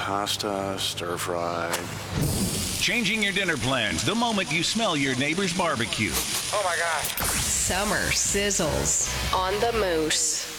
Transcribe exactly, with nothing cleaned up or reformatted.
pasta, stir fry. Changing your dinner plans the moment you smell your neighbor's barbecue. Oh my gosh. Summer sizzles on the Moose.